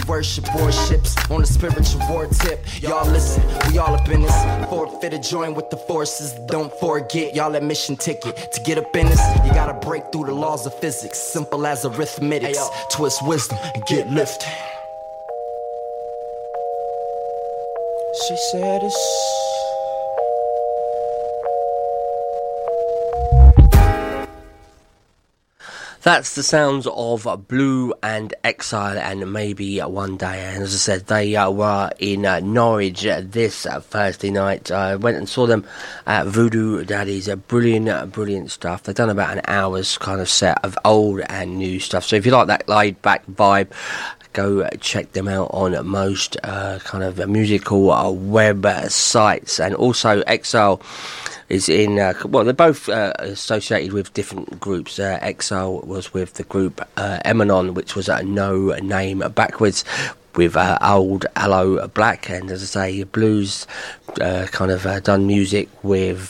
worship warships on a spiritual war tip. Y'all listen, we all up in this. Forfeit a join with the forces. Don't forget y'all admission ticket. To get up in this, you gotta break through the laws of physics. Simple as arithmetics. Twist wisdom and get lifted. She said it's... That's the sounds of Blue and Exile and Maybe One Day. And as I said, they were in Norwich this Thursday night. I went and saw them at Voodoo Daddy's. Brilliant stuff. They've done about an hour's kind of set of old and new stuff. So if you like that laid-back vibe, go check them out on most kind of musical web sites. And also Exile is in, well, they're both associated with different groups. Exile was with the group Emanon, which was No Name Backwards, with old Aloe Black, and as I say, Blues kind of done music with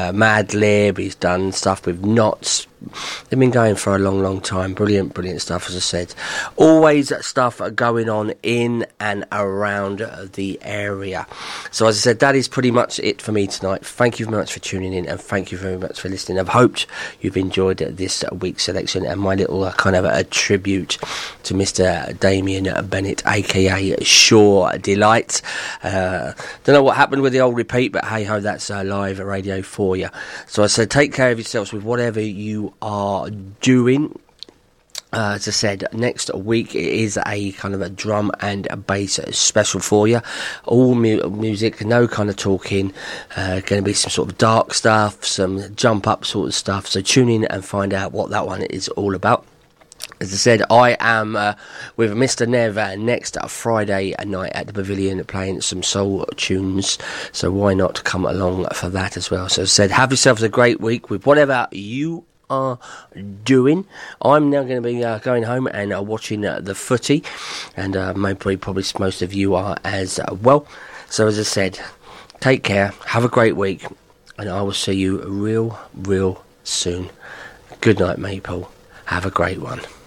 Madlib. He's done stuff with Knots. They've been going for a long time. Brilliant stuff, as I said. Always stuff going on in and around the area. So as I said, that is pretty much it for me tonight. Thank you very much for tuning in, and thank you very much for listening. I've hoped you've enjoyed this week's selection and my little kind of a tribute to Mr. Damien Bennett, aka Shore Delight. Don't know what happened with the old repeat, but hey ho, that's live radio for you. So I said, take care of yourselves with whatever you are doing. As I said, next week it is a kind of a drum and a bass special for you. All music, no kind of talking. Going to be some sort of dark stuff, some jump up sort of stuff. So tune in and find out what that one is all about. As I said, I am with Mr. Nev next Friday night at the Pavilion playing some soul tunes, so why not come along for that as well. So as I said, have yourselves a great week with whatever you are doing. I'm now going to be going home and watching the footy, and probably most of you are as well. So as I said, take care, have a great week, and I will see you real soon. Good night, Maple. Have a great one.